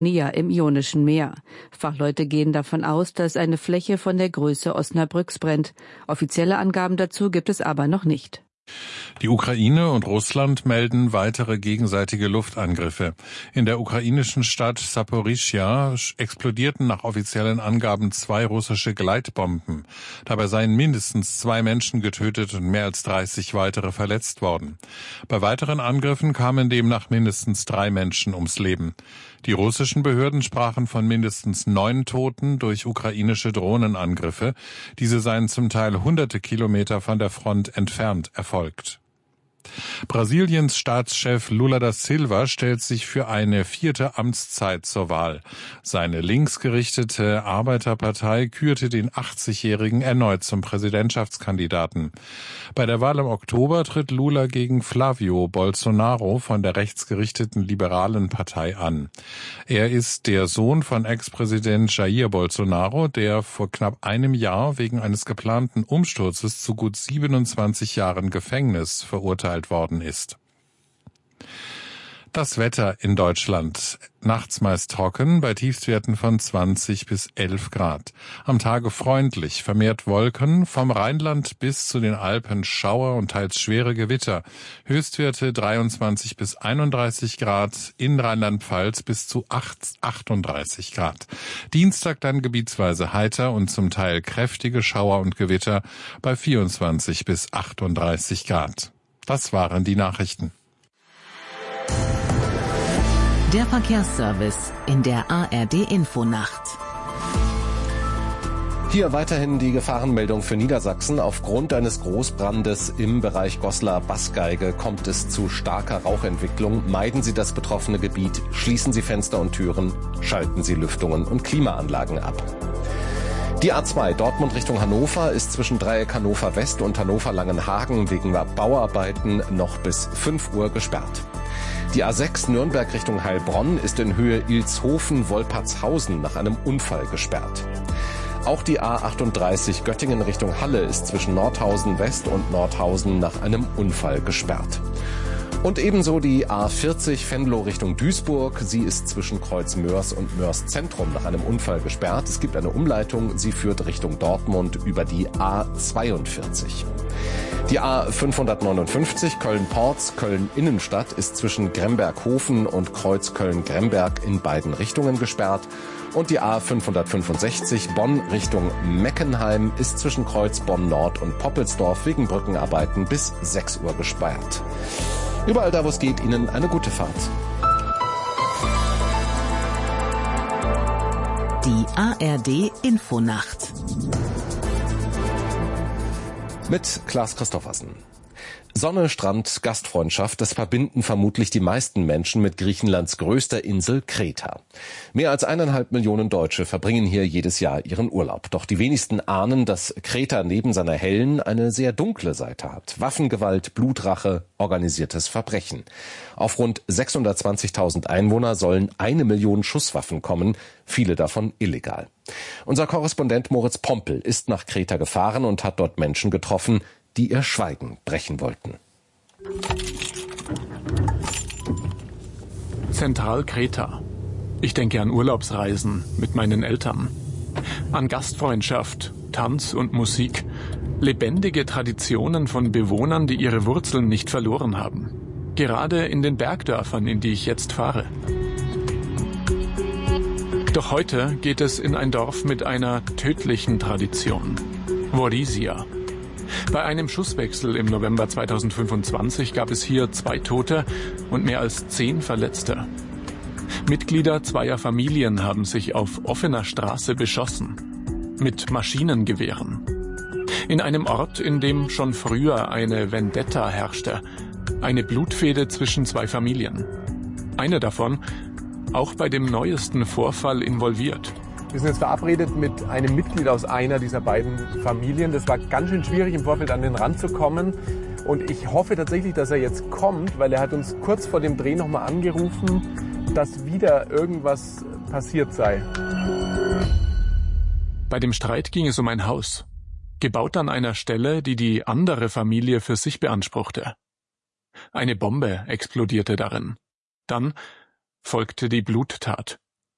im Ionischen Meer. Fachleute gehen davon aus, dass eine Fläche von der Größe Osnabrücks brennt. Offizielle Angaben dazu gibt es aber noch nicht. Die Ukraine und Russland melden weitere gegenseitige Luftangriffe. In der ukrainischen Stadt Saporischschja explodierten nach offiziellen Angaben 2 russische Gleitbomben. Dabei seien mindestens 2 Menschen getötet und mehr als 30 weitere verletzt worden. Bei weiteren Angriffen kamen demnach mindestens 3 Menschen ums Leben. Die russischen Behörden sprachen von mindestens 9 Toten durch ukrainische Drohnenangriffe. Diese seien zum Teil hunderte Kilometer von der Front entfernt erfolgt. Brasiliens Staatschef Lula da Silva stellt sich für eine 4. Amtszeit zur Wahl. Seine linksgerichtete Arbeiterpartei kürte den 80-Jährigen erneut zum Präsidentschaftskandidaten. Bei der Wahl im Oktober tritt Lula gegen Flávio Bolsonaro von der rechtsgerichteten Liberalen Partei an. Er ist der Sohn von Ex-Präsident Jair Bolsonaro, der vor knapp einem Jahr wegen eines geplanten Umsturzes zu gut 27 Jahren Gefängnis verurteilt worden ist. Das Wetter in Deutschland. Nachts meist trocken, bei Tiefstwerten von 20 bis 11 Grad. Am Tage freundlich, vermehrt Wolken, vom Rheinland bis zu den Alpen Schauer und teils schwere Gewitter. Höchstwerte 23 bis 31 Grad, in Rheinland-Pfalz bis zu 38 Grad. Dienstag dann gebietsweise heiter und zum Teil kräftige Schauer und Gewitter bei 24 bis 38 Grad. Das waren die Nachrichten. Der Verkehrsservice in der ARD-Infonacht. Hier weiterhin die Gefahrenmeldung für Niedersachsen. Aufgrund eines Großbrandes im Bereich Goslar-Bassgeige kommt es zu starker Rauchentwicklung. Meiden Sie das betroffene Gebiet, schließen Sie Fenster und Türen, schalten Sie Lüftungen und Klimaanlagen ab. Die A2 Dortmund Richtung Hannover ist zwischen Dreieck Hannover West und Hannover Langenhagen wegen Bauarbeiten noch bis 5 Uhr gesperrt. Die A6 Nürnberg Richtung Heilbronn ist in Höhe Ilshofen-Wolpertshausen nach einem Unfall gesperrt. Auch die A38 Göttingen Richtung Halle ist zwischen Nordhausen West und Nordhausen nach einem Unfall gesperrt. Und ebenso die A40 Venlo Richtung Duisburg. Sie ist zwischen Kreuz Mörs und Mörs Zentrum nach einem Unfall gesperrt. Es gibt eine Umleitung. Sie führt Richtung Dortmund über die A42. Die A559 Köln-Porz, Köln-Innenstadt ist zwischen Gremberghofen und Kreuz Köln-Gremberg in beiden Richtungen gesperrt. Und die A565 Bonn Richtung Meckenheim ist zwischen Kreuz Bonn-Nord und Poppelsdorf wegen Brückenarbeiten bis 6 Uhr gesperrt. Überall da, wo es geht, Ihnen eine gute Fahrt. Die ARD-Infonacht. Mit Klaas Christoffersen. Sonne, Strand, Gastfreundschaft, das verbinden vermutlich die meisten Menschen mit Griechenlands größter Insel Kreta. Mehr als 1,5 Millionen Deutsche verbringen hier jedes Jahr ihren Urlaub. Doch die wenigsten ahnen, dass Kreta neben seiner hellen eine sehr dunkle Seite hat. Waffengewalt, Blutrache, organisiertes Verbrechen. Auf rund 620.000 Einwohner sollen 1 Million Schusswaffen kommen, viele davon illegal. Unser Korrespondent Moritz Pompel ist nach Kreta gefahren und hat dort Menschen getroffen, die ihr Schweigen brechen wollten. Zentralkreta. Ich denke an Urlaubsreisen mit meinen Eltern. An Gastfreundschaft, Tanz und Musik. Lebendige Traditionen von Bewohnern, die ihre Wurzeln nicht verloren haben. Gerade in den Bergdörfern, in die ich jetzt fahre. Doch heute geht es in ein Dorf mit einer tödlichen Tradition. Vorisia. Bei einem Schusswechsel im November 2025 gab es hier 2 Tote und mehr als 10 Verletzte. Mitglieder zweier Familien haben sich auf offener Straße beschossen. Mit Maschinengewehren. In einem Ort, in dem schon früher eine Vendetta herrschte. Eine Blutfehde zwischen 2 Familien. Eine davon auch bei dem neuesten Vorfall involviert. Wir sind jetzt verabredet mit einem Mitglied aus einer dieser beiden Familien. Das war ganz schön schwierig, im Vorfeld an den Rand zu kommen. Und ich hoffe tatsächlich, dass er jetzt kommt, weil er hat uns kurz vor dem Dreh nochmal angerufen, dass wieder irgendwas passiert sei. Bei dem Streit ging es um ein Haus, gebaut an einer Stelle, die die andere Familie für sich beanspruchte. Eine Bombe explodierte darin. Dann folgte die Bluttat.